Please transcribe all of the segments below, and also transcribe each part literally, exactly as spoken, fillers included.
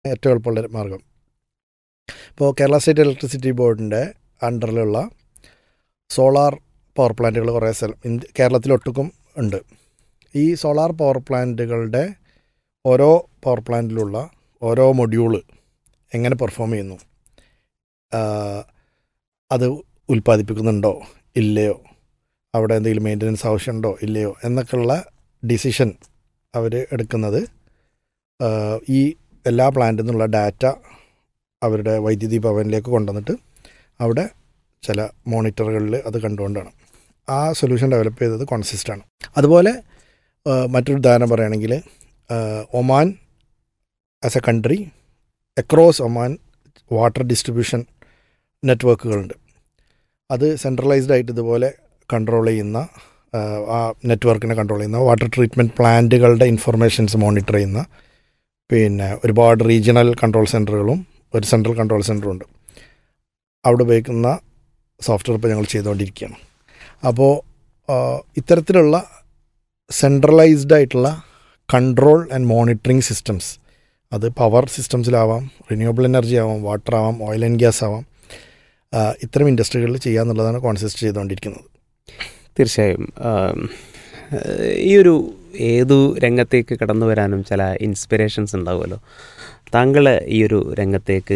ഏറ്റവും എളുപ്പമുള്ള മാർഗം. ഇപ്പോൾ കേരള സ്റ്റേറ്റ് ഇലക്ട്രിസിറ്റി ബോർഡിൻ്റെ അണ്ടറിലുള്ള സോളാർ പവർ പ്ലാന്റുകൾ കുറേ സ്ഥലം ഇന്ത്യ കേരളത്തിലൊട്ടുക്കും ഉണ്ട്. ഈ സോളാർ പവർ പ്ലാന്റുകളുടെ ഓരോ പവർ പ്ലാന്റിലുള്ള ഓരോ മൊഡ്യൂള് എങ്ങനെ പെർഫോം ചെയ്യുന്നു, അത് ഉൽപ്പാദിപ്പിക്കുന്നുണ്ടോ ഇല്ലയോ, അവിടെ എന്തെങ്കിലും മെയിൻ്റനൻസ് ആവശ്യമുണ്ടോ ഇല്ലയോ എന്നൊക്കെയുള്ള ഡിസിഷൻ അവർ എടുക്കുന്നത് ഈ എല്ലാ പ്ലാന്റിൽ നിന്നുള്ള ഡാറ്റ അവരുടെ വൈദ്യുതി ഭവനിലേക്ക് കൊണ്ടുവന്നിട്ട് അവിടെ ചില മോണിറ്ററുകളിൽ അത് കണ്ടുകൊണ്ടാണ്. ആ സൊല്യൂഷൻ ഡെവലപ്പ് ചെയ്തത് കോൺസിസ്റ്റാണ്. അതുപോലെ മറ്റൊരു ഉദാഹരണം പറയുകയാണെങ്കിൽ Oman as A country across Oman water distribution നെറ്റ്വർക്കുകളുണ്ട്. അത് സെൻട്രലൈസ്ഡ് ആയിട്ട് ഇതുപോലെ കൺട്രോൾ ചെയ്യുന്ന ആ നെറ്റ്വർക്കിനെ കൺട്രോൾ ചെയ്യുന്ന വാട്ടർ ട്രീറ്റ്മെൻറ്റ് പ്ലാന്റുകളുടെ ഇൻഫർമേഷൻസ് മോണിറ്റർ ചെയ്യുന്ന പിന്നെ ഒരുപാട് റീജിയണൽ കൺട്രോൾ സെൻറ്ററുകളും ഒരു സെൻട്രൽ കൺട്രോൾ സെൻറ്ററും ഉണ്ട്. അവിടെ ഉപയോഗിക്കുന്ന സോഫ്റ്റ്വെയർ ഇപ്പോൾ ഞങ്ങൾ ചെയ്തുകൊണ്ടിരിക്കുകയാണ്. അപ്പോൾ ഇത്തരത്തിലുള്ള സെൻട്രലൈസ്ഡ് ആയിട്ടുള്ള കൺട്രോൾ ആൻഡ് മോണിറ്ററിങ് സിസ്റ്റംസ്, അത് പവർ സിസ്റ്റംസിലാവാം, റിന്യൂവബിൾ എനർജി ആവാം, വാട്ടർ ആവാം, ഓയിൽ ആൻഡ് ഗ്യാസ് ആവാം, ഇത്തരം ഇൻഡസ്ട്രികളിൽ ചെയ്യാന്നുള്ളതാണ് കോൺസിസ്റ്റ് ചെയ്തുകൊണ്ടിരിക്കുന്നത്. തീർച്ചയായും ഈ ഒരു ഏതു രംഗത്തേക്ക് കടന്നു വരാനും ചില ഇൻസ്പിറേഷൻസ് ഉണ്ടാവുമല്ലോ. താങ്കൾ ഈ ഒരു രംഗത്തേക്ക്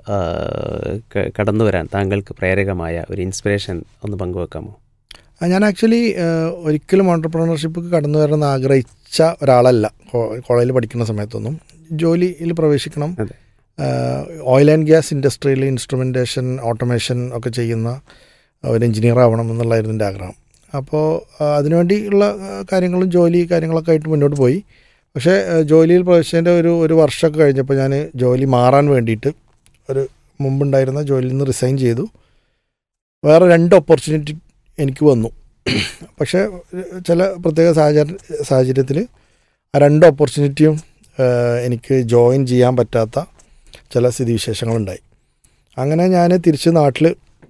കടന്നു വരാൻ താങ്കൾക്ക് പ്രേരകമായ ഒരു ഇൻസ്പിറേഷൻ ഒന്ന് പങ്കുവെക്കാമോ? ഞാൻ ആക്ച്വലി ഒരിക്കലും ഓൺട്രപ്രണർഷിപ്പ് കടന്നു വരണമെന്ന് ആഗ്രഹിച്ച ഒരാളല്ല. കോളേജിൽ പഠിക്കുന്ന സമയത്തൊന്നും ജോലിയിൽ പ്രവേശിക്കണം, ഓയിൽ ആൻഡ് ഗ്യാസ് ഇൻഡസ്ട്രിയിൽ ഇൻസ്ട്രുമെൻറ്റേഷൻ ഓട്ടോമേഷൻ ഒക്കെ ചെയ്യുന്ന ഒരു എഞ്ചിനീയർ ആവണം എന്നുള്ളതായിരുന്നു എൻ്റെ ആഗ്രഹം. അപ്പോൾ അതിനുവേണ്ടിയുള്ള കാര്യങ്ങളും ജോലി കാര്യങ്ങളൊക്കെ ആയിട്ട് മുന്നോട്ട് പോയി. പക്ഷേ ജോലിയിൽ പ്രവേശിച്ചതിൻ്റെ ഒരു ഒരു വർഷമൊക്കെ കഴിഞ്ഞപ്പോൾ ഞാൻ ജോലി മാറാൻ വേണ്ടിയിട്ട് ഒരു മുമ്പുണ്ടായിരുന്ന ജോലിയിൽ നിന്ന് റിസൈൻ ചെയ്തു. വേറെ രണ്ട് ഓപ്പർച്യൂണിറ്റി എനിക്ക് വന്നു. പക്ഷേ ചില പ്രത്യേക സാഹചര്യ സാഹചര്യത്തിൽ ആ രണ്ട് ഓപ്പർച്യൂണിറ്റിയും എനിക്ക് ജോയിൻ ചെയ്യാൻ പറ്റാത്ത ചില സ്ഥിതിവിശേഷങ്ങളുണ്ടായി. അങ്ങനെ ഞാൻ തിരിച്ച് നാട്ടിൽ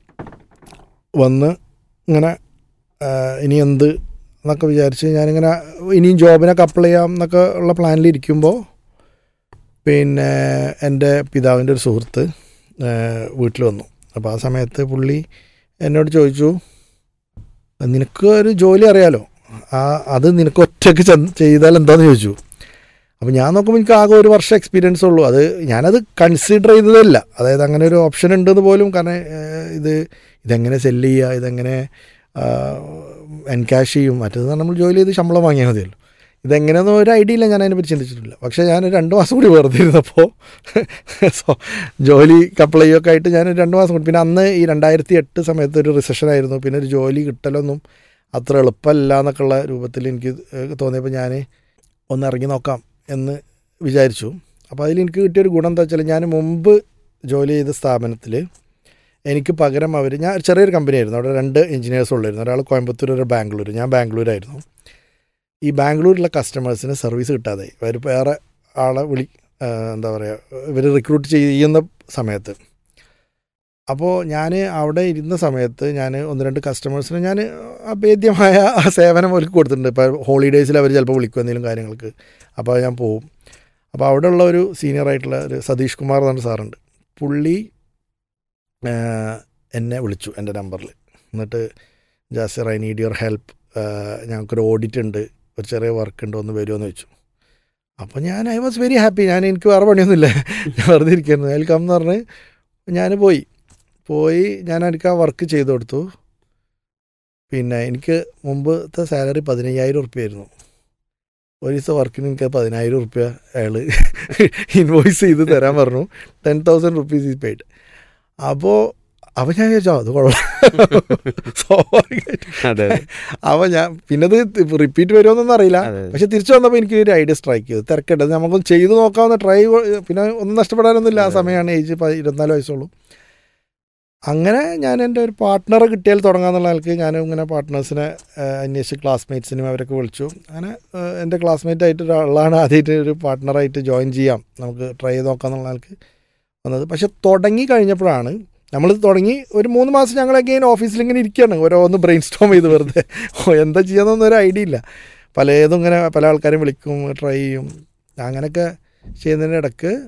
വന്ന് ഇങ്ങനെ ഇനി എന്ത് എന്നൊക്കെ വിചാരിച്ച് ഞാനിങ്ങനെ ഇനിയും ജോബിനൊക്കെ അപ്ലൈ ചെയ്യാം എന്നൊക്കെ ഉള്ള പ്ലാനിലിരിക്കുമ്പോൾ പിന്നെ എൻ്റെ പിതാവിൻ്റെ ഒരു സുഹൃത്ത് വീട്ടിൽ വന്നു. അപ്പോൾ ആ സമയത്ത് പുള്ളി എന്നോട് ചോദിച്ചു, നിനക്ക് ഒരു ജോലി അറിയാലോ, ആ അത് നിനക്ക് ഒറ്റയ്ക്ക് ചെയ്താൽ എന്താണെന്ന് ചോദിച്ചു. അപ്പോൾ ഞാൻ നോക്കുമ്പോൾ എനിക്ക് ആകെ ഒരു വർഷം എക്സ്പീരിയൻസ് ഉള്ളൂ. അത് ഞാനത് കൺസിഡർ ചെയ്തതല്ല. അതായത് അങ്ങനെ ഒരു ഓപ്ഷൻ ഉണ്ടെന്ന് പോലും, കാരണം ഇത് ഇതെങ്ങനെ സെല്ല് ചെയ്യുക, ഇതെങ്ങനെ എൻകാഷ് ചെയ്യും, മറ്റേത് നമ്മൾ ജോലി ചെയ്ത് ശമ്പളം വാങ്ങിയാൽ മതിയല്ലോ. ഇതെങ്ങനെയൊന്നും ഒരു ഐഡിയ ഇല്ല, ഞാൻ അതിനെപ്പറ്റി ചിന്തിച്ചിട്ടില്ല. പക്ഷേ ഞാൻ രണ്ട് മാസം കൂടി വെറുതെ ഇരുന്നപ്പോൾ സോ ജോലിക്ക് അപ്ലൈ ഒക്കെ ആയിട്ട് ഞാൻ രണ്ട് മാസം കൂടി, പിന്നെ അന്ന് ഈ രണ്ടായിരത്തി എട്ട് സമയത്ത് ഒരു റിസഷനായിരുന്നു. പിന്നെ ഒരു ജോലി കിട്ടലൊന്നും അത്ര എളുപ്പമല്ല എന്നൊക്കെയുള്ള രൂപത്തിൽ എനിക്ക് തോന്നിയപ്പോൾ ഞാൻ ഒന്ന് ഇറങ്ങി നോക്കാം എന്ന് വിചാരിച്ചു. അപ്പോൾ അതിലെനിക്ക് കിട്ടിയൊരു ഗുണം എന്താ വെച്ചാൽ, ഞാൻ മുമ്പ് ജോലി ചെയ്ത സ്ഥാപനത്തിൽ എനിക്ക് പകരം അവർ, ഞാൻ ചെറിയൊരു കമ്പനിയായിരുന്നു, അവിടെ രണ്ട് എഞ്ചിനീയേഴ്സ് ഉള്ളായിരുന്നു, ഒരാൾ കോയമ്പത്തൂർ, ഒരു ബാംഗ്ലൂർ. ഞാൻ ബാംഗ്ലൂരായിരുന്നു. ഈ ബാംഗ്ലൂരിലെ കസ്റ്റമേഴ്സിന് സർവീസ് കിട്ടാതെ അവർ വേറെ ആളെ വിളി എന്താ പറയുക ഇവർ റിക്രൂട്ട് ചെയ്യുന്ന സമയത്ത്, അപ്പോൾ ഞാൻ അവിടെ ഇരുന്ന സമയത്ത് ഞാൻ ഒന്ന് രണ്ട് കസ്റ്റമേഴ്സിന് ഞാൻ അഭേദ്യമായ ആ സേവനം അവർക്ക് കൊടുത്തിട്ടുണ്ട്. ഇപ്പോൾ ഹോളിഡേയ്സിൽ അവർ ചിലപ്പോൾ വിളിക്കും എന്തെങ്കിലും കാര്യങ്ങൾക്ക്, അപ്പോൾ ഞാൻ പോവും. അപ്പോൾ അവിടെയുള്ള ഒരു സീനിയറായിട്ടുള്ള ഒരു സതീഷ് കുമാർ എന്ന് പറഞ്ഞ സാറുണ്ട്. പുള്ളി എന്നെ വിളിച്ചു എൻ്റെ നമ്പറിൽ. എന്നിട്ട് Jasir, I need your help, ഞങ്ങൾക്കൊരു ഓഡിറ്റ് ഉണ്ട്, ഒരു ചെറിയ വർക്ക് ഉണ്ട്, ഒന്ന് വരുമോ എന്ന് ചോദിച്ചു. അപ്പോൾ ഞാൻ ഐ വാസ് വെരി ഹാപ്പി. ഞാൻ എനിക്ക് വേറെ പണിയൊന്നുമില്ല, ഞാൻ വെറുതെ ഇരിക്കുന്നു. വെൽക്കം എന്ന് പറഞ്ഞ് ഞാൻ പോയി പോയി ഞാൻ എനിക്ക് ആ വർക്ക് ചെയ്തു കൊടുത്തു. പിന്നെ എനിക്ക് മുമ്പത്തെ സാലറി പതിനയ്യായിരം ഉറുപ്പ്യായിരുന്നു. ഒരു ദിവസം വർക്കിന് എനിക്ക് പതിനായിരം ഉറുപ്പ്യ അയാൾ ഇൻവോയ്സ് ചെയ്ത് തരാൻ പറഞ്ഞു. Ten thousand rupees is paid. അപ്പോൾ അപ്പോൾ ഞാൻ ചോദിച്ചോ അത് കൊള്ളാം, സ്വാഭാവികമായിട്ട്. അപ്പോൾ ഞാൻ പിന്നെ അത് റിപ്പീറ്റ് വരുമോന്നൊന്നും അറിയില്ല. പക്ഷെ തിരിച്ചു വന്നപ്പോൾ എനിക്ക് ഒരു ഐഡിയ സ്ട്രൈക്ക് ചെയ്തു, തിരക്കട്ടെ നമുക്കൊന്ന് ചെയ്ത് നോക്കാവുന്ന ട്രൈ, പിന്നെ ഒന്നും നഷ്ടപ്പെടാനൊന്നുമില്ല. ആ സമയമാണ്, ഏജ് ഇരുപത്തിനാല് വയസ്സുള്ളൂ. അങ്ങനെ ഞാൻ എൻ്റെ ഒരു പാർട്ട്ണറെ കിട്ടിയാൽ തുടങ്ങാമെന്നുള്ള ആൾക്ക് ഞാൻ ഇങ്ങനെ പാർട്ട്നേഴ്സിനെ അന്വേഷിച്ച് ക്ലാസ്മേറ്റ്സിനും അവരൊക്കെ വിളിച്ചു. അങ്ങനെ എൻ്റെ ക്ലാസ്മേറ്റ് ആയിട്ട് ഒരാളാണ് ആദ്യമായിട്ട് ഒരു പാർട്ട്ണറായിട്ട് ജോയിൻ ചെയ്യാം, നമുക്ക് ട്രൈ ചെയ്ത് നോക്കാമെന്നുള്ള ആൾക്ക് വന്നത്. പക്ഷെ തുടങ്ങി കഴിഞ്ഞപ്പോഴാണ്, നമ്മൾ തുടങ്ങി ഒരു മൂന്ന് മാസം ഞങ്ങളൊക്കെ ഇങ്ങനെ ഓഫീസിലിങ്ങനെ ഇരിക്കുകയാണ്, ഓരോന്ന് ബ്രെയിൻ സ്റ്റോം ചെയ്ത് വെറുതെ എന്താ ചെയ്യാമെന്നൊന്നും ഒരു ഐഡിയ ഇല്ല. പലതും ഇങ്ങനെ പല ആൾക്കാരും വിളിക്കും, ട്രൈ ചെയ്യും. അങ്ങനെയൊക്കെ ചെയ്യുന്നതിൻ്റെ ഇടയ്ക്ക്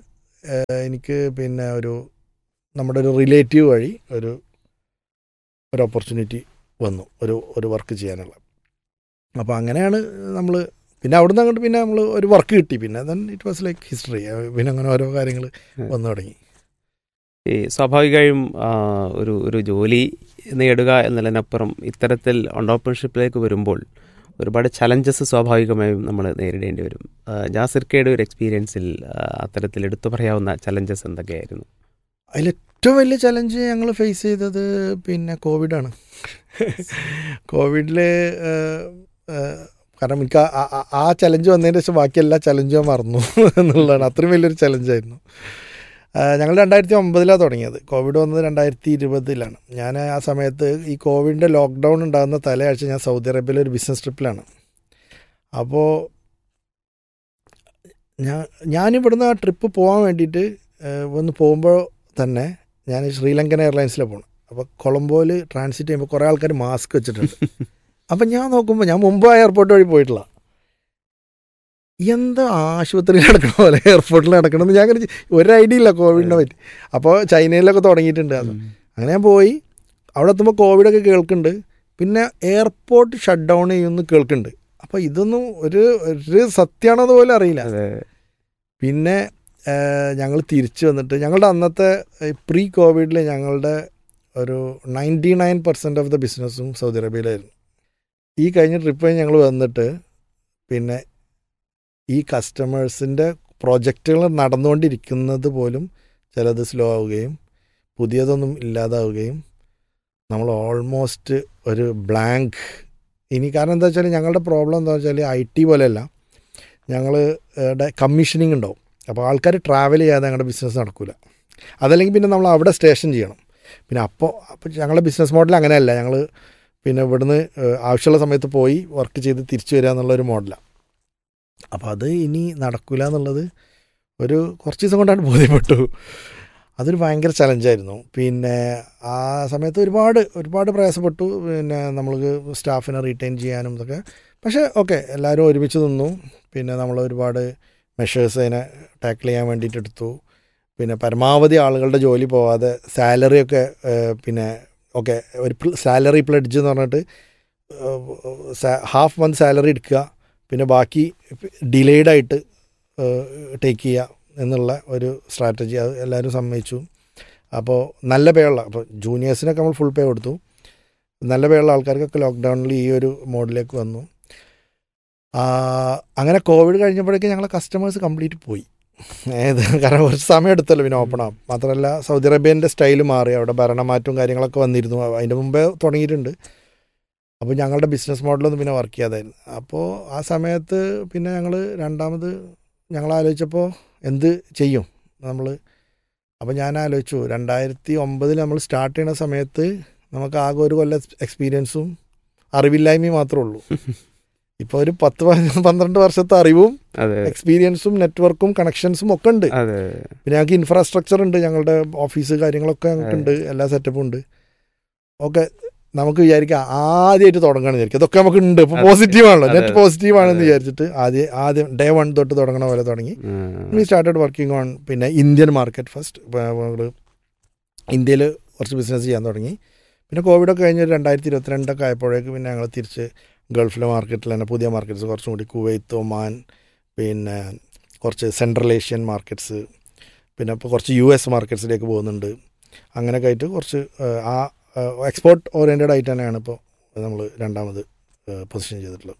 എനിക്ക് പിന്നെ ഒരു നമ്മുടെ ഒരു റിലേറ്റീവ് വഴി ഒരു ഒരു ഓപ്പർച്യൂണിറ്റി വന്നു ഒരു ഒരു വർക്ക് ചെയ്യാനുള്ള. അപ്പോൾ അങ്ങനെയാണ് നമ്മൾ പിന്നെ അവിടുന്ന് അങ്ങോട്ട് പിന്നെ നമ്മൾ ഒരു വർക്ക് കിട്ടി. പിന്നെ then it was like history. പിന്നെ അങ്ങനെ ഓരോ കാര്യങ്ങൾ വന്നു തുടങ്ങി. ഈ സ്വാഭാവികമായും ഒരു ഒരു ജോലി നേടുക എന്നതിനപ്പുറം ഇത്തരത്തിൽ ഓണ്ടർപ്രണർഷിപ്പിലേക്ക് വരുമ്പോൾ ഒരുപാട് ചലഞ്ചസ് സ്വാഭാവികമായും നമ്മൾ നേരിടേണ്ടി വരും. ജാസിർക്കയുടെ ഒരു എക്സ്പീരിയൻസിൽ അത്തരത്തിൽ എടുത്തു പറയാവുന്ന ചലഞ്ചസ് എന്തൊക്കെയായിരുന്നു? അതിലേറ്റവും വലിയ ചലഞ്ച് ഞങ്ങൾ ഫേസ് ചെയ്തത് പിന്നെ കോവിഡാണ്. കോവിഡിൽ കാരണം എനിക്ക് ആ ചലഞ്ച് വന്നതിന് ശേഷം ബാക്കി എല്ലാ ചലഞ്ചും ഞാൻ മറന്നു എന്നുള്ളതാണ്. അത്രയും വലിയൊരു ചലഞ്ചായിരുന്നു. ഞങ്ങൾ രണ്ടായിരത്തി ഒമ്പതിലാണ് തുടങ്ങിയത്. കോവിഡ് വന്നത് രണ്ടായിരത്തി ഇരുപതിലാണ്. ഞാൻ ആ സമയത്ത് ഈ കോവിഡിൻ്റെ ലോക്ക്ഡൗൺ ഉണ്ടാകുന്ന തലയാഴ്ച ഞാൻ സൗദി അറേബ്യയിലെ ഒരു ബിസിനസ് ട്രിപ്പിലാണ്. അപ്പോൾ ഞാൻ ഞാനിവിടുന്ന് ആ ട്രിപ്പ് പോകാൻ വേണ്ടിയിട്ട് ഒന്ന് പോകുമ്പോൾ തന്നെ ഞാൻ ശ്രീലങ്കൻ എയർലൈൻസിലാണ് പോകണം. അപ്പോൾ കൊളംബോയിൽ ട്രാൻസിറ്റ് ചെയ്യുമ്പോൾ കുറേ ആൾക്കാർ മാസ്ക് വെച്ചിട്ടുണ്ട്. അപ്പം ഞാൻ നോക്കുമ്പോൾ ഞാൻ മുമ്പ് ആ എയർപോർട്ട് വഴി പോയിട്ടില്ല. എന്താ ആശുപത്രിയിൽ നടക്കണ പോലെ എയർപോർട്ടിൽ നടക്കണമെന്ന് ഞാൻ അങ്ങനെ ഒരു ഐഡിയ ഇല്ല കോവിഡിനെ പറ്റി. അപ്പോൾ ചൈനയിലൊക്കെ തുടങ്ങിയിട്ടുണ്ട് അത്. അങ്ങനെ ഞാൻ പോയി അവിടെ എത്തുമ്പോൾ കോവിഡൊക്കെ കേൾക്കുന്നുണ്ട്. പിന്നെ എയർപോർട്ട് ഷട്ട് ഡൗൺ ചെയ്യുമെന്ന് കേൾക്കുന്നുണ്ട്. അപ്പോൾ ഇതൊന്നും ഒരു ഒരു സത്യമാണോ അതുപോലെ അറിയില്ല. പിന്നെ ഞങ്ങൾ തിരിച്ചു വന്നിട്ട് ഞങ്ങളുടെ അന്നത്തെ പ്രീ കോവിഡിൽ ഞങ്ങളുടെ ഒരു ninety nine percent of the ബിസിനസ്സും സൗദി അറേബ്യയിലായിരുന്നു. ഈ കഴിഞ്ഞ ട്രിപ്പ് ഞങ്ങൾ വന്നിട്ട് പിന്നെ ഈ കസ്റ്റമേഴ്സിൻ്റെ പ്രോജക്റ്റുകൾ നടന്നുകൊണ്ടിരിക്കുന്നത് പോലും ചിലത് സ്ലോ ആവുകയും പുതിയതൊന്നും ഇല്ലാതാവുകയും നമ്മൾ ഓൾമോസ്റ്റ് ഒരു ബ്ലാങ്ക്. ഇനി കാരണം എന്താ വെച്ചാൽ ഞങ്ങളുടെ പ്രോബ്ലം എന്താ വെച്ചാൽ ഐ ടി പോലെയല്ല, ഞങ്ങളുടെ കമ്മീഷനിങ് ഉണ്ടാവും. അപ്പോൾ ആൾക്കാർ ട്രാവൽ ചെയ്യാതെ ഞങ്ങളുടെ ബിസിനസ് നടക്കില്ല. അതല്ലെങ്കിൽ പിന്നെ നമ്മൾ അവിടെ സ്റ്റേഷൻ ചെയ്യണം. പിന്നെ അപ്പോൾ അപ്പോൾ ഞങ്ങളുടെ ബിസിനസ് മോഡൽ അങ്ങനെയല്ല. ഞങ്ങൾ പിന്നെ ഇവിടുന്ന് ആവശ്യമുള്ള സമയത്ത് പോയി വർക്ക് ചെയ്ത് തിരിച്ചു വരിക എന്നുള്ളൊരു മോഡലാണ്. അപ്പോൾ അത് ഇനി നടക്കില്ല എന്നുള്ളത് ഒരു കുറച്ച് ദിവസം കൊണ്ടാണ് ബോധ്യപ്പെട്ടു. അതൊരു ഭയങ്കര ചലഞ്ചായിരുന്നു. പിന്നെ ആ സമയത്ത് ഒരുപാട് ഒരുപാട് പ്രയാസപ്പെട്ടു. പിന്നെ നമ്മൾക്ക് സ്റ്റാഫിനെ റീറ്റെയിൻ ചെയ്യാനും ഇതൊക്കെ. പക്ഷേ ഓക്കെ, എല്ലാവരും ഒരുമിച്ച് നിന്നു. പിന്നെ നമ്മൾ ഒരുപാട് മെഷേഴ്സ് അതിനെ ടാക്കിൾ ചെയ്യാൻ വേണ്ടിയിട്ട് എടുത്തു. പിന്നെ പരമാവധി ആളുകളുടെ ജോലി പോവാതെ സാലറിയൊക്കെ പിന്നെ ഓക്കെ ഒരു സാലറി പ്ലെഡ്ജ് എന്ന് പറഞ്ഞിട്ട് ഹാഫ് മന്ത് സാലറി എടുക്കുക, പിന്നെ ബാക്കി ഡിലേഡായിട്ട് ടേക്ക് ചെയ്യുക എന്നുള്ള ഒരു സ്ട്രാറ്റജി അത് എല്ലാവരും സമ്മതിച്ചു. അപ്പോൾ നല്ല പേ ഉള്ള അപ്പോൾ ജൂനിയേഴ്സിനൊക്കെ നമ്മൾ ഫുൾ പേ കൊടുത്തു. നല്ല പേ ഉള്ള ആൾക്കാർക്കൊക്കെ ലോക്ക്ഡൗണിൽ ഈ ഒരു മോഡിലേക്ക് വന്നു. അങ്ങനെ കോവിഡ് കഴിഞ്ഞപ്പോഴേക്കും ഞങ്ങളെ കസ്റ്റമേഴ്സ് കംപ്ലീറ്റ് പോയി. ഏത് കാരണം കുറച്ച് സമയം എടുത്തല്ലോ പിന്നെ ഓപ്പൺ ആവും. മാത്രമല്ല സൗദി അറേബ്യൻ്റെ സ്റ്റൈൽ മാറി, അവിടെ ഭരണമാറ്റവും കാര്യങ്ങളൊക്കെ വന്നിരുന്നു. അതിൻ്റെ മുമ്പേ തുടങ്ങിയിട്ടുണ്ട്. അപ്പോൾ ഞങ്ങളുടെ ബിസിനസ് മോഡലൊന്നും പിന്നെ വർക്ക് ചെയ്യാതായിരുന്നു. അപ്പോൾ ആ സമയത്ത് പിന്നെ ഞങ്ങൾ രണ്ടാമത് ഞങ്ങൾ ആലോചിച്ചപ്പോൾ എന്ത് ചെയ്യും നമ്മൾ. അപ്പോൾ ഞാൻ ആലോചിച്ചു രണ്ടായിരത്തി ഒമ്പതിൽ നമ്മൾ സ്റ്റാർട്ട് ചെയ്യുന്ന സമയത്ത് നമുക്ക് ആകെ ഒരു കൊല്ലം എക്സ്പീരിയൻസും അറിവില്ലായ്മയും മാത്രമേ ഉള്ളൂ. ഇപ്പോൾ ഒരു പത്ത് പന്ത്രണ്ട് വർഷത്തെ അറിവും എക്സ്പീരിയൻസും നെറ്റ്വർക്കും കണക്ഷൻസും ഒക്കെ ഉണ്ട്. പിന്നെ ഞങ്ങൾക്ക് ഇൻഫ്രാസ്ട്രക്ചർ ഉണ്ട്, ഞങ്ങളുടെ ഓഫീസ് കാര്യങ്ങളൊക്കെ ഞങ്ങൾക്കുണ്ട്, എല്ലാ സെറ്റപ്പും ഉണ്ട്. ഓക്കെ, നമുക്ക് വിചാരിക്കാം ആദ്യമായിട്ട് തുടങ്ങണമെന്ന് വിചാരിക്കും. അതൊക്കെ നമുക്ക് ഉണ്ട്. ഇപ്പോൾ പോസിറ്റീവാണല്ലോ, നെറ്റ് പോസിറ്റീവാണെന്ന് വിചാരിച്ചിട്ട് ആദ്യം ആദ്യം ഡേ വൺ തൊട്ട് തുടങ്ങണ പോലെ തുടങ്ങി. വി സ്റ്റാർട്ടഡ് വർക്കിംഗ് ഓൺ പിന്നെ ഇന്ത്യൻ മാർക്കറ്റ് ഫസ്റ്റ്. നമ്മൾ ഇന്ത്യയിൽ കുറച്ച് ബിസിനസ് ചെയ്യാൻ തുടങ്ങി. പിന്നെ കോവിഡൊക്കെ കഴിഞ്ഞ് രണ്ടായിരത്തി ഇരുപത്തിരണ്ടൊക്കെ ആയപ്പോഴേക്ക് പിന്നെ ഞങ്ങൾ തിരിച്ച് ഗൾഫിലെ മാർക്കറ്റിൽ തന്നെ പുതിയ മാർക്കറ്റ്സ് കുറച്ചും കൂടി കുവൈത്ത്, ഒമാൻ, പിന്നെ കുറച്ച് സെൻട്രൽ ഏഷ്യൻ മാർക്കറ്റ്സ്, പിന്നെ ഇപ്പോൾ കുറച്ച് യു എസ് മാർക്കറ്റ്സിലേക്ക് പോകുന്നുണ്ട്. അങ്ങനെയൊക്കെ ആയിട്ട് കുറച്ച് ആ എക്സ്പോർട്ട് ഓറിയൻറ്റഡ് ആയിട്ട് തന്നെയാണ് ഇപ്പോൾ നമ്മൾ രണ്ടാമത് പൊസിഷൻ ചെയ്തിട്ടുള്ളത്.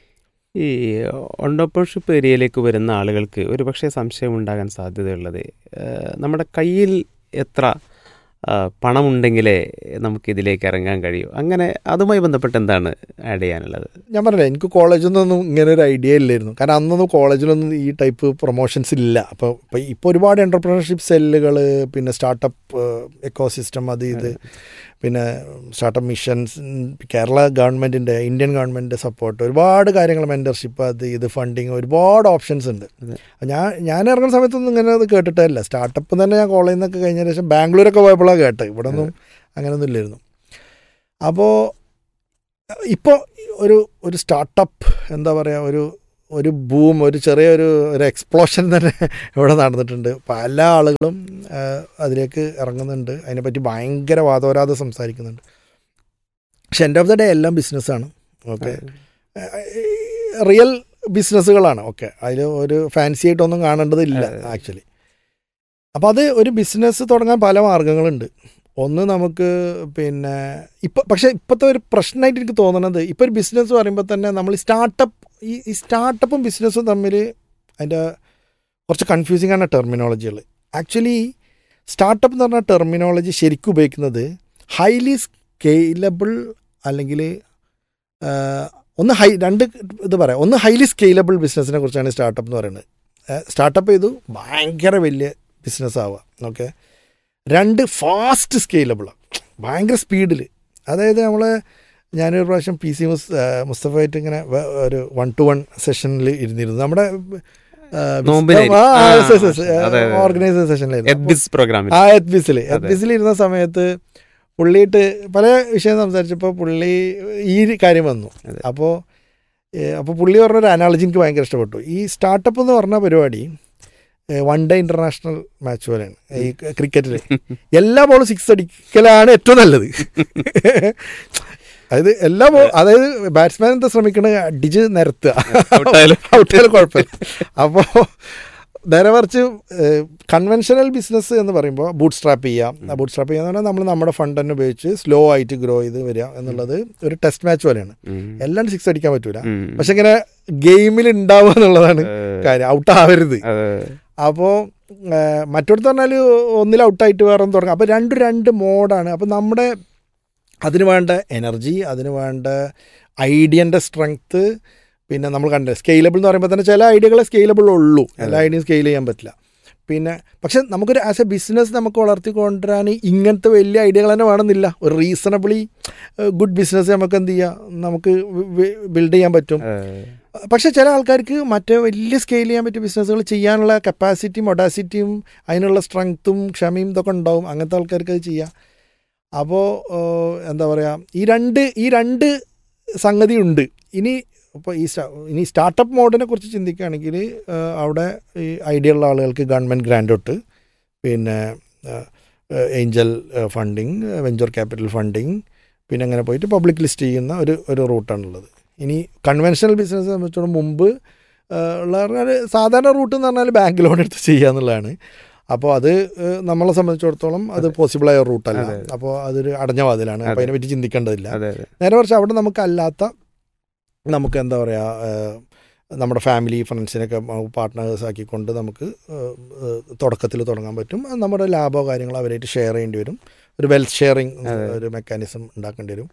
ഈ ഓണ്ടർപ്രണർഷിപ്പ് ഏരിയയിലേക്ക് വരുന്ന ആളുകൾക്ക് ഒരു പക്ഷേ സംശയം ഉണ്ടാകാൻ സാധ്യതയുള്ളത്, നമ്മുടെ കയ്യിൽ എത്ര പണമുണ്ടെങ്കിലേ നമുക്കിതിലേക്ക് ഇറങ്ങാൻ കഴിയും. അങ്ങനെ അതുമായി ബന്ധപ്പെട്ട് എന്താണ് ആഡ് ചെയ്യാനുള്ളത്? ഞാൻ പറഞ്ഞില്ല, എനിക്ക് കോളേജിൽ നിന്നൊന്നും ഇങ്ങനെ ഒരു ഐഡിയ ഇല്ലായിരുന്നു. കാരണം അന്നൊന്നും കോളേജിലൊന്നും ഈ ടൈപ്പ് പ്രൊമോഷൻസ് ഇല്ല. അപ്പോൾ ഇപ്പോൾ ഇപ്പോൾ ഒരുപാട് എൻ്റർപ്രണർഷിപ്പ് സെല്ലുകൾ, പിന്നെ സ്റ്റാർട്ടപ്പ് എക്കോസിസ്റ്റം, അത് ഇത്, പിന്നെ സ്റ്റാർട്ടപ്പ് മിഷൻസ്, കേരള ഗവൺമെൻറ്റിൻ്റെ, ഇന്ത്യൻ ഗവൺമെൻറ്റിൻ്റെ സപ്പോർട്ട്, ഒരുപാട് കാര്യങ്ങൾ, മെൻറ്റർഷിപ്പ്, അത് ഇത്, ഫണ്ടിങ്, ഒരുപാട് ഓപ്ഷൻസ് ഉണ്ട്. ഞാൻ ഞാൻ ഇറങ്ങുന്ന സമയത്തൊന്നും ഇങ്ങനെ അത് കേട്ടിട്ടില്ല. സ്റ്റാർട്ടപ്പ് തന്നെ ഞാൻ കോളേജിൽ നിന്നൊക്കെ കഴിഞ്ഞ ശേഷം ബാംഗ്ലൂരൊക്കെ പോയപ്പോഴാണ് കേട്ടത്. ഇവിടെ ഒന്നും അങ്ങനെയൊന്നും ഇല്ലായിരുന്നു. അപ്പോൾ ഇപ്പോൾ ഒരു ഒരു സ്റ്റാർട്ടപ്പ് എന്താ പറയുക, ഒരു ഒരു ബൂം, ഒരു ചെറിയൊരു ഒരു എക്സ്പ്ലോഷൻ തന്നെ ഇവിടെ നടന്നിട്ടുണ്ട്. പല ആളുകളും അതിലേക്ക് ഇറങ്ങുന്നുണ്ട്, അതിനെപ്പറ്റി ഭയങ്കര വാദോരാതെ സംസാരിക്കുന്നുണ്ട്. പക്ഷെ എൻഡ് ഓഫ് ദ ഡേ എല്ലാം ബിസിനസ്സാണ്. Okay, real ബിസിനസ്സുകളാണ്. ഓക്കെ, അതിൽ ഒരു ഫാൻസി ആയിട്ടൊന്നും കാണേണ്ടതില്ല ആക്ച്വലി. അപ്പോൾ അത് ഒരു ബിസിനസ് തുടങ്ങാൻ പല മാർഗ്ഗങ്ങളുണ്ട്. ഒന്ന് നമുക്ക് പിന്നെ ഇപ്പം, പക്ഷേ ഇപ്പോഴത്തെ ഒരു പ്രശ്നമായിട്ട് എനിക്ക് തോന്നുന്നത്, ഇപ്പോൾ ഒരു ബിസിനസ് പറയുമ്പോൾ തന്നെ നമ്മൾ സ്റ്റാർട്ടപ്പ് ഈ ഈ സ്റ്റാർട്ടപ്പും ബിസിനസ്സും തമ്മിൽ അതിൻ്റെ കുറച്ച് കൺഫ്യൂസിങ് ആണ് ടെർമിനോളജികൾ. ആക്ച്വലി സ്റ്റാർട്ടപ്പ് എന്ന് പറഞ്ഞ ടെർമിനോളജി ശരിക്കും ഉപയോഗിക്കുന്നത് ഹൈലി സ്കെയിലബിൾ, അല്ലെങ്കിൽ ഒന്ന് ഹൈ രണ്ട് ഇത് പറയാം. ഒന്ന് ഹൈലി സ്കെയിലബിൾ ബിസിനസ്സിനെ കുറിച്ചാണ് സ്റ്റാർട്ടപ്പ് എന്ന് പറയുന്നത്. സ്റ്റാർട്ടപ്പ് ചെയ്തു ഭയങ്കര വലിയ ബിസിനസ് ആവുക. ഓക്കെ, രണ്ട് ഫാസ്റ്റ് സ്കെയിലബിളാണ്, ഭയങ്കര സ്പീഡിൽ. അതായത് നമ്മൾ ഞാനൊരു പ്രാവശ്യം പി സി മുസ് മുസ്തഫയായിട്ട് ഇങ്ങനെ ഒരു വൺ ടു വൺ സെഷനിൽ ഇരുന്നിരുന്നു. നമ്മുടെ ഓർഗനൈസേഷൻ സെഷനിലായിരുന്നു. ആ എത്ബിസിൽ എത്ബിസിൽ ഇരുന്ന സമയത്ത് പുള്ളിയിട്ട് പല വിഷയം സംസാരിച്ചപ്പോൾ പുള്ളി ഈ കാര്യം വന്നു. അപ്പോൾ അപ്പോൾ പുള്ളി പറഞ്ഞൊരു അനാളജി എനിക്ക് ഭയങ്കര ഇഷ്ടപ്പെട്ടു. ഈ സ്റ്റാർട്ടപ്പ് എന്ന് പറഞ്ഞ പരിപാടി വൺ ഡേ ഇൻ്റർനാഷണൽ മാച്ച് പോലെയാണ്. ഈ ക്രിക്കറ്റിൽ എല്ലാ ബോളും സിക്സ് അടിക്കലാണ് ഏറ്റവും നല്ലത്. അതായത് എല്ലാ ബോൾ, അതായത് ബാറ്റ്സ്മാൻ എന്താ ശ്രമിക്കണത്, അടിച്ച് നിരത്തുക, ഔട്ടായാലും കുഴപ്പമില്ല. അപ്പോൾ നേരെ മറിച്ച് കൺവെൻഷനൽ ബിസിനസ് എന്ന് പറയുമ്പോൾ ബൂട്ട് സ്ട്രാപ്പ് ചെയ്യാം. ബൂട്ട് സ്ട്രാപ്പ് ചെയ്യാന്ന് പറഞ്ഞാൽ നമ്മൾ നമ്മുടെ ഫണ്ട് തന്നെ ഉപയോഗിച്ച് സ്ലോ ആയിട്ട് ഗ്രോ ചെയ്ത് വരിക എന്നുള്ളത് ഒരു ടെസ്റ്റ് മാച്ച് പോലെയാണ്. എല്ലാം സിക്സ് അടിക്കാൻ പറ്റൂല, പക്ഷെ ഇങ്ങനെ ഗെയിമിൽ ഉണ്ടാവുക എന്നുള്ളതാണ് കാര്യം. ഔട്ട് ആവരുത്. അപ്പോൾ മറ്റൊടുത്ത് പറഞ്ഞാൽ ഒന്നിൽ ഔട്ടായിട്ട് വേറെ ഒന്ന് തുടങ്ങാം. അപ്പോൾ രണ്ടും രണ്ട് മോഡാണ്. അപ്പോൾ നമ്മുടെ അതിന് വേണ്ട എനർജി, അതിന് വേണ്ട ഐഡിയൻ്റെ സ്ട്രെങ്ത്ത്, പിന്നെ നമ്മൾ കണ്ടത് സ്കെയിലബിൾ എന്ന് പറയുമ്പോൾ തന്നെ ചില ഐഡിയകളെ സ്കെയിലബിൾ ഉള്ളൂ, എല്ലാ ഐഡിയയും സ്കെയിൽ ചെയ്യാൻ പറ്റില്ല. പിന്നെ പക്ഷെ നമുക്കൊരു ആസ് എ ബിസിനസ് നമുക്ക് വളർത്തിക്കൊണ്ടുവരാൻ ഇങ്ങനത്തെ വലിയ ഐഡിയകൾ തന്നെ വേണമെന്നില്ല. ഒരു റീസണബിളി ഗുഡ് ബിസിനസ് നമുക്ക് എന്ത് ചെയ്യാം, നമുക്ക് ബിൽഡ് ചെയ്യാൻ പറ്റും. പക്ഷേ ചില ആൾക്കാർക്ക് മറ്റേ വലിയ സ്കെയിൽ ചെയ്യാൻ പറ്റിയ ബിസിനസ്സുകൾ ചെയ്യാനുള്ള കപ്പാസിറ്റിയും ഒഡാസിറ്റിയും അതിനുള്ള സ്ട്രെങ്ത്തും ക്ഷമയും ഇതൊക്കെ ഉണ്ടാവും. അങ്ങനത്തെ ആൾക്കാർക്ക് അത് ചെയ്യാം. അപ്പോൾ എന്താ പറയുക, ഈ രണ്ട് ഈ രണ്ട് സംഗതി ഉണ്ട്. ഇനി ഇപ്പോൾ ഈ ഇനി സ്റ്റാർട്ടപ്പ് മോഡിനെ കുറിച്ച് ചിന്തിക്കുകയാണെങ്കിൽ അവിടെ ഈ ഐഡിയ ഉള്ള ആളുകൾക്ക് ഗവൺമെൻറ് ഗ്രാൻഡ് തൊട്ട് പിന്നെ Angel funding, venture capital funding, പിന്നെ അങ്ങനെ പോയിട്ട് പബ്ലിക് ലിസ്റ്റ് ചെയ്യുന്ന ഒരു ഒരു റൂട്ടാണുള്ളത്. ഇനി കൺവെൻഷണൽ ബിസിനസ് സംബന്ധിച്ചോളം മുമ്പ് ഉള്ള പറഞ്ഞാൽ സാധാരണ റൂട്ട് എന്ന് പറഞ്ഞാൽ ബാങ്ക് ലോൺ എടുത്ത് ചെയ്യുക എന്നുള്ളതാണ്. അപ്പോൾ അത് നമ്മളെ സംബന്ധിച്ചിടത്തോളം അത് പോസിബിളായ റൂട്ടല്ല. അപ്പോൾ അതൊരു അടഞ്ഞ വാതിലാണ്. അപ്പോൾ അതിനെപ്പറ്റി ചിന്തിക്കേണ്ടതില്ല. നേരെ മറിച്ച് അവിടെ നമുക്കല്ലാത്ത നമുക്ക് എന്താ പറയുക, നമ്മുടെ ഫാമിലി ഫ്രണ്ട്സിനൊക്കെ പാർട്ട്നേഴ്സ് ആക്കിക്കൊണ്ട് നമുക്ക് തുടക്കത്തിൽ തുടങ്ങാൻ പറ്റും. നമ്മുടെ ലാഭമോ കാര്യങ്ങളോ അവരായിട്ട് ഷെയർ ചെയ്യേണ്ടി വരും. ഒരു വെൽത്ത് ഷെയറിങ് ഒരു മെക്കാനിസം ഉണ്ടാക്കേണ്ടി വരും.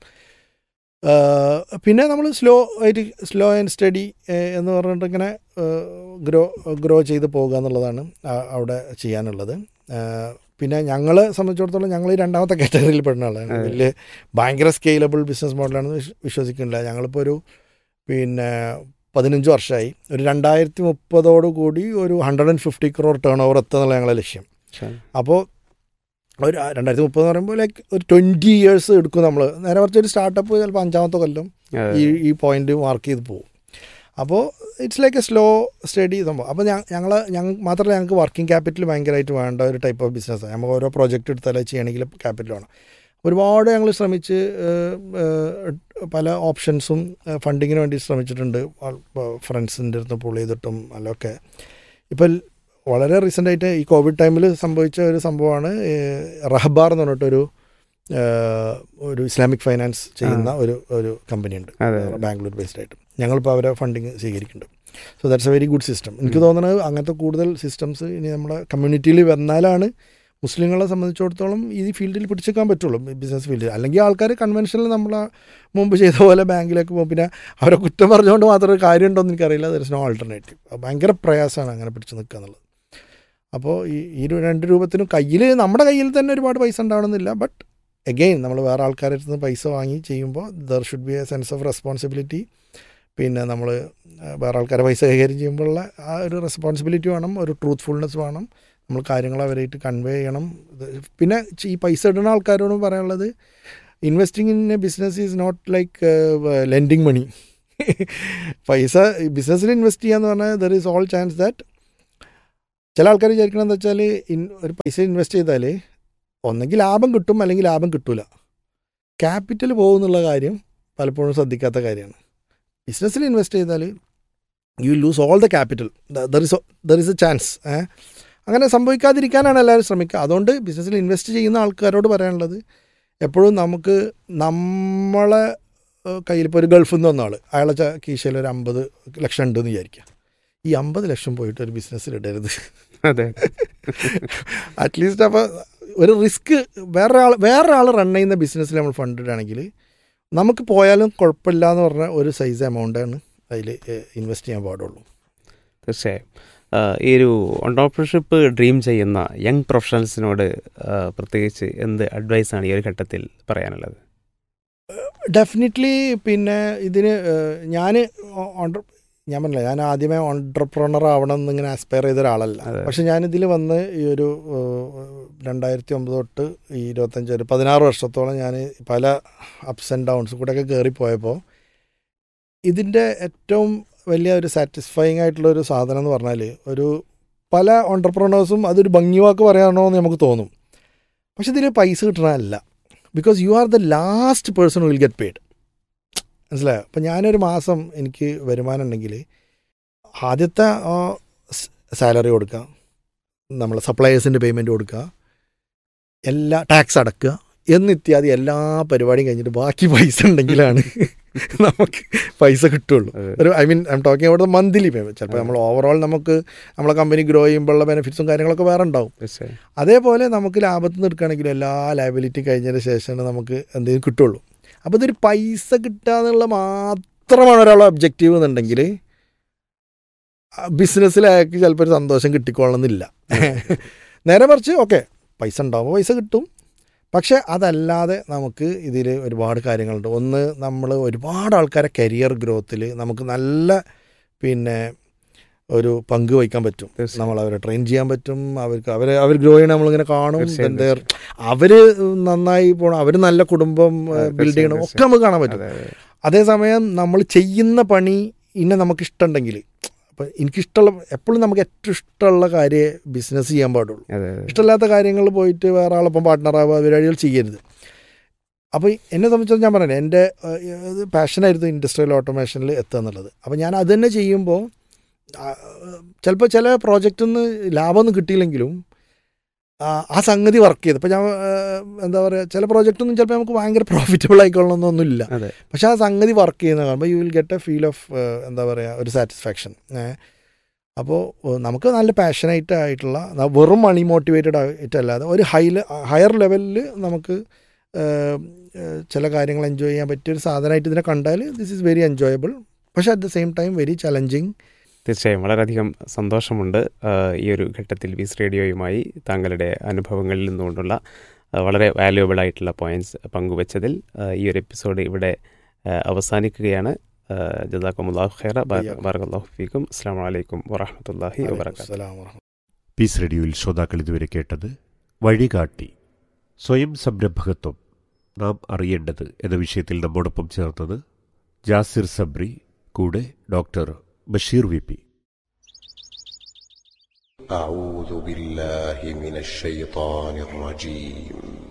പിന്നെ നമ്മൾ സ്ലോ ആയിട്ട് സ്ലോ ആൻഡ് സ്റ്റഡി എന്ന് പറഞ്ഞിട്ട് ഇങ്ങനെ ഗ്രോ ഗ്രോ ചെയ്ത് പോകുക എന്നുള്ളതാണ് അവിടെ ചെയ്യാനുള്ളത്. പിന്നെ ഞങ്ങളെ സംബന്ധിച്ചിടത്തോളം ഞങ്ങൾ ഈ രണ്ടാമത്തെ കാറ്റഗറിയിൽ പെടുന്ന ആളാണ്. വലിയ ഭയങ്കര സ്കെയിലബിൾ ബിസിനസ് മോഡലാണെന്ന് വിശ്വസിക്കുന്നില്ല. ഞങ്ങളിപ്പോൾ ഒരു പിന്നെ പതിനഞ്ച് വർഷമായി. ഒരു രണ്ടായിരത്തി മുപ്പതോടു കൂടി ഒരു hundred and fifty crore turn over എത്തുക എന്നുള്ള ഞങ്ങളുടെ ലക്ഷ്യം. അപ്പോൾ ഒരു രണ്ടായിരത്തി മുപ്പത് എന്ന് പറയുമ്പോൾ ലൈക്ക് ഒരു ട്വൻറ്റി ഇയേഴ്സ് എടുക്കും നമ്മൾ. നേരെ കുറച്ച് ഒരു സ്റ്റാർട്ടപ്പ് ചിലപ്പോൾ അഞ്ചാമത്തെ കൊല്ലം ഈ ഈ പോയിന്റ് മാർക്ക് ചെയ്ത് പോകും. അപ്പോൾ it's like A slow steady സംഭവം. അപ്പോൾ ഞങ്ങൾ ഞങ്ങൾ മാത്രമല്ല, ഞങ്ങൾക്ക് വർക്കിംഗ് ക്യാപിറ്റൽ ഭയങ്കരമായിട്ട് വേണ്ട ഒരു ടൈപ്പ് ഓഫ് ബിസിനസ്സാണ്. നമുക്ക് ഓരോ പ്രോജക്റ്റ് എടുത്താൽ ചെയ്യണമെങ്കിൽ ക്യാപിറ്റൽ വേണം. ഒരുപാട് ഞങ്ങൾ ശ്രമിച്ച് പല ഓപ്ഷൻസും ഫണ്ടിങ്ങിന് വേണ്ടി ശ്രമിച്ചിട്ടുണ്ട്. ഫ്രണ്ട്സിൻ്റെ അടുത്ത് പുൾ ചെയ്തിട്ടും അല്ലൊക്കെ. ഇപ്പം വളരെ റീസെൻ്റായിട്ട് ഈ കോവിഡ് ടൈമിൽ സംഭവിച്ച ഒരു സംഭവമാണ് റഹ്ബാർ എന്ന് പറഞ്ഞിട്ടൊരു ഒരു ഇസ്ലാമിക് ഫൈനാൻസ് ചെയ്യുന്ന ഒരു ഒരു കമ്പനിയുണ്ട് ബാംഗ്ലൂർ ബേസ്ഡ് ആയിട്ട്. ഞങ്ങളിപ്പോൾ അവരെ ഫണ്ടിങ് സ്വീകരിക്കുന്നുണ്ട്. So that's A very good system. എനിക്ക് തോന്നുന്നത് അങ്ങനത്തെ കൂടുതൽ സിസ്റ്റംസ് ഇനി നമ്മുടെ കമ്മ്യൂണിറ്റിയിൽ വന്നാലാണ് മുസ്ലിങ്ങളെ സംബന്ധിച്ചിടത്തോളം ഈ ഫീൽഡിൽ പിടിച്ചെടുക്കാൻ പറ്റുള്ളൂ, ബിസിനസ് ഫീൽഡിൽ. അല്ലെങ്കിൽ ആൾക്കാർ കൺവെൻഷനിൽ നമ്മൾ മുമ്പ് ചെയ്ത പോലെ ബാങ്കിലേക്ക് പോകും. പിന്നെ അവരെ കുറ്റം പറഞ്ഞുകൊണ്ട് മാത്രം ഒരു കാര്യമുണ്ടോ എന്ന് എനിക്കറിയില്ല. There is no alternative. ഭയങ്കര പ്രയാസമാണ് അങ്ങനെ പിടിച്ച് നിൽക്കുക എന്നുള്ളത്. അപ്പോൾ ഈ ഈ രണ്ട് രൂപത്തിനും കയ്യിൽ നമ്മുടെ കയ്യിൽ തന്നെ ഒരുപാട് പൈസ ഉണ്ടാവണമെന്നില്ല. ബട്ട് എഗെയിൻ നമ്മൾ വേറെ ആൾക്കാരുടെ അടുത്ത് നിന്ന് പൈസ വാങ്ങി ചെയ്യുമ്പോൾ there should be A sense of responsibility. പിന്നെ നമ്മൾ വേറെ ആൾക്കാരെ പൈസ കൈകാര്യം ചെയ്യുമ്പോഴുള്ള ആ ഒരു റെസ്പോൺസിബിലിറ്റി വേണം, ഒരു ട്രൂത്ത്ഫുൾനെസ് വേണം. നമ്മൾ കാര്യങ്ങൾ അവരായിട്ട് കൺവേ ചെയ്യണം. പിന്നെ ഈ പൈസ ഇടുന്ന ആൾക്കാരോടും പറയാനുള്ളത്, investing in A business is not like lending മണി. പൈസ ബിസിനസ്സിൽ ഇൻവെസ്റ്റ് ചെയ്യാന്ന് പറഞ്ഞാൽ there is all chance that ചില ആൾക്കാർ വിചാരിക്കണം എന്താ വെച്ചാൽ ഇൻ ഒരു പൈസ ഇൻവെസ്റ്റ് ചെയ്താൽ ഒന്നെങ്കിൽ ലാഭം കിട്ടും അല്ലെങ്കിൽ ലാഭം കിട്ടില്ല. ക്യാപിറ്റൽ പോകുന്നുള്ള കാര്യം പലപ്പോഴും ശ്രദ്ധിക്കാത്ത കാര്യമാണ്. ബിസിനസ്സിൽ ഇൻവെസ്റ്റ് ചെയ്താൽ you lose all the capital, there is there is A chance. അങ്ങനെ സംഭവിക്കാതിരിക്കാനാണ് എല്ലാവരും ശ്രമിക്കുക. അതുകൊണ്ട് ബിസിനസ്സിൽ ഇൻവെസ്റ്റ് ചെയ്യുന്ന ആൾക്കാരോട് പറയാനുള്ളത് എപ്പോഴും നമുക്ക് നമ്മളെ കയ്യിൽ ഇപ്പോൾ ഒരു ഗൾഫിൽ നിന്ന് വന്ന ആൾ അയാളെ കീശയിൽ ഒരു അമ്പത് ലക്ഷം ഉണ്ടെന്ന് വിചാരിക്കുക. ഈ അമ്പത് ലക്ഷം പോയിട്ട് ഒരു ബിസിനസ്സിൽ ഇടരുത്. അതെ, അറ്റ്ലീസ്റ്റ് അപ്പോൾ ഒരു റിസ്ക് വേറൊരാൾ വേറൊരാൾ റൺ ചെയ്യുന്ന ബിസിനസ്സിൽ നമ്മൾ ഫണ്ട് ഇടുകയാണെങ്കിൽ നമുക്ക് പോയാലും കുഴപ്പമില്ല എന്ന് പറഞ്ഞ ഒരു സൈസ് എമൗണ്ടാണ് അതിൽ ഇൻവെസ്റ്റ് ചെയ്യാൻ പാടുള്ളൂ. തീർച്ചയായും ഈ ഒരു ഓൺട്രപ്രണർഷിപ്പ് ഡ്രീം ചെയ്യുന്ന യങ് പ്രൊഫഷണൽസിനോട് പ്രത്യേകിച്ച് എന്ത് അഡ്വൈസാണ് ഈ ഒരു ഘട്ടത്തിൽ പറയാനുള്ളത്? ഡെഫിനറ്റ്ലി പിന്നെ ഇതിന് ഞാൻ ഓൺട്ര ഞാൻ പറഞ്ഞില്ല, ഞാൻ ആദ്യമേ ഓൺട്രപ്രണർ ആവണം എന്നിങ്ങനെ ആസ്പയർ ചെയ്ത ഒരാളല്ല. പക്ഷെ ഞാനിതിൽ വന്ന് ഈ ഒരു രണ്ടായിരത്തി ഒമ്പത് തൊട്ട് ഈ ഇരുപത്തഞ്ച് ഒരു പതിനാറ് വർഷത്തോളം ഞാൻ പല അപ്സ് ആൻഡ് ഡൗൺസ് കൂടെയൊക്കെ കയറിപ്പോയപ്പോൾ ഇതിൻ്റെ ഏറ്റവും വലിയ ഒരു സാറ്റിസ്ഫൈങ് ആയിട്ടുള്ളൊരു സാധനം എന്ന് പറഞ്ഞാൽ ഒരു പല ഓൺട്രപ്രണേഴ്സും അതൊരു ഭംഗിവാക്ക് പറയാണോ എന്ന് നമുക്ക് തോന്നും. പക്ഷെ ഇതിൽ പൈസ കിട്ടണമല്ല. Because you are the last person will get paid. മനസ്സിലായോ? അപ്പം ഞാനൊരു മാസം എനിക്ക് വരുമാനം ഉണ്ടെങ്കിൽ ആദ്യത്തെ സാലറി കൊടുക്കുക, നമ്മൾ സപ്ലയേഴ്സിൻ്റെ പേയ്മെൻറ്റ് കൊടുക്കുക, എല്ലാ ടാക്സ് അടക്കുക എന്നിത്യാദി എല്ലാ പരിപാടിയും കഴിഞ്ഞിട്ട് ബാക്കി പൈസ ഉണ്ടെങ്കിലാണ് നമുക്ക് പൈസ കിട്ടുള്ളൂ. ഒരു I mean I am talking about the monthly payment. ചിലപ്പോൾ നമ്മൾ ഓവറോൾ നമുക്ക് നമ്മളെ കമ്പനി ഗ്രോ ചെയ്യുമ്പോഴുള്ള ബെനിഫിറ്റ്സും കാര്യങ്ങളൊക്കെ വേറെ ഉണ്ടാവും. അതേപോലെ നമുക്ക് ലാഭത്തിൽ നിന്ന് എടുക്കുകയാണെങ്കിലും എല്ലാ ലയബിലിറ്റി കഴിഞ്ഞതിന് ശേഷമാണ് നമുക്ക് എന്തെങ്കിലും കിട്ടുള്ളൂ. അപ്പോൾ ഇതൊരു പൈസ കിട്ടുക എന്നുള്ള മാത്രമാണ് ഒരാളുടെ ഒബ്ജക്റ്റീവ് എന്നുണ്ടെങ്കിൽ ബിസിനസ്സിൽ അയാൾക്ക് ചിലപ്പോൾ ഒരു സന്തോഷം കിട്ടിക്കൊള്ളണമെന്നില്ല. നേരെ മറിച്ച് ഓക്കെ പൈസ ഉണ്ടാകുമ്പോൾ പൈസ കിട്ടും, പക്ഷേ അതല്ലാതെ നമുക്ക് ഇതിൽ ഒരുപാട് കാര്യങ്ങളുണ്ട്. ഒന്ന്, നമ്മൾ ഒരുപാട് ആൾക്കാരെ കരിയർ ഗ്രോത്തിൽ നമുക്ക് നല്ല പിന്നെ ഒരു പങ്ക് വഹിക്കാൻ പറ്റും. നമ്മൾ അവരെ ട്രെയിൻ ചെയ്യാൻ പറ്റും. അവർക്ക് അവരെ അവർ ഗ്രോ ചെയ്യണം, നമ്മളിങ്ങനെ കാണും. എന്താ അവർ നന്നായി പോകണം, അവർ നല്ല കുടുംബം ബിൽഡ് ചെയ്യണം, ഒക്കെ നമുക്ക് കാണാൻ പറ്റും. അതേസമയം നമ്മൾ ചെയ്യുന്ന പണി ഇന്നെ നമുക്കിഷ്ടമുണ്ടെങ്കിൽ, അപ്പം എനിക്കിഷ്ടമുള്ള എപ്പോഴും നമുക്ക് ഏറ്റവും ഇഷ്ടമുള്ള കാര്യം ബിസിനസ് ചെയ്യാൻ പാടുള്ളൂ. ഇഷ്ടമില്ലാത്ത കാര്യങ്ങൾ പോയിട്ട് വേറെ ആളൊപ്പം പാർട്ട്ണറാവുക പരിപാടികൾ ചെയ്യരുത്. അപ്പോൾ എന്നെ സംബന്ധിച്ച് ഞാൻ പറഞ്ഞില്ല, എൻ്റെ പാഷനായിരുന്നു ഇൻഡസ്ട്രിയൽ ഓട്ടോമേഷനിൽ എത്തുക എന്നുള്ളത്. അപ്പോൾ ഞാൻ അത് തന്നെ ചെയ്യുമ്പോൾ ചിലപ്പോൾ ചില പ്രോജക്റ്റിൽ നിന്ന് ലാഭമൊന്നും കിട്ടിയില്ലെങ്കിലും ആ സംഗതി വർക്ക് ചെയ്ത്, ഇപ്പോൾ ഞാൻ എന്താ പറയുക, ചില പ്രോജക്റ്റൊന്നും ചിലപ്പോൾ നമുക്ക് ഭയങ്കര പ്രോഫിറ്റബിൾ ആയിക്കൊള്ളണമെന്നൊന്നുമില്ല. പക്ഷേ ആ സംഗതി വർക്ക് ചെയ്യുന്ന കാണുമ്പോൾ you will get A feel of എന്താ പറയുക ഒരു സാറ്റിസ്ഫാക്ഷൻ. അപ്പോൾ നമുക്ക് നല്ല പാഷനേറ്റ് ആയിട്ടുള്ള, വെറും മണി മോട്ടിവേറ്റഡ് ആയിട്ടല്ലാതെ ഒരു ഹൈ ഹയർ ലെവലിൽ നമുക്ക് ചില കാര്യങ്ങൾ എൻജോയ് ചെയ്യാൻ പറ്റിയൊരു സാധനമായിട്ട് ഇതിനെ കണ്ടാൽ ദിസ് ഈസ് വെരി എൻജോയബിൾ, പക്ഷേ at the same time very challenging. തീർച്ചയായും വളരെയധികം സന്തോഷമുണ്ട് ഈ ഒരു ഘട്ടത്തിൽ വിസ് റേഡിയോയുമായി താങ്കളുടെ അനുഭവങ്ങളിൽ നിന്നുകൊണ്ടുള്ള വളരെ വാല്യുവബിൾ ആയിട്ടുള്ള പോയിൻറ്റ്സ് പങ്കുവച്ചതിൽ. ഈ ഒരു എപ്പിസോഡ് ഇവിടെ അവസാനിക്കുകയാണ്. ജസാക്കുമുല്ലാഹു ഖൈറ, ബറകല്ലാഹു ഫീക്കും. അസ്സലാമു അലൈക്കും വറഹ്മത്തുള്ളാഹി വബറകാതുഹു. പീസ് റേഡിയോയിൽ ശ്രോതാക്കൾ ഇതുവരെ കേട്ടത് വഴികാട്ടി സ്വയം സംരംഭകത്വം നാം അറിയേണ്ടത് എന്ന വിഷയത്തിൽ നമ്മോടൊപ്പം ചേർന്നത് ജാസിർ സബ്രി, കൂടെ ഡോക്ടർ ബഷീർ വി പി. أعوذ بالله من الشيطان الرجيم